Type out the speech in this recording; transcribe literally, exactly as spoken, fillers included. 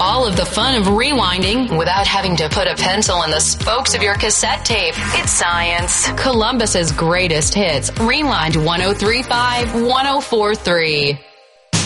all of the fun of rewinding without having to put a pencil in the spokes of your cassette tape. It's science. Columbus's greatest hits. Rewind one oh three point five, one oh four point three.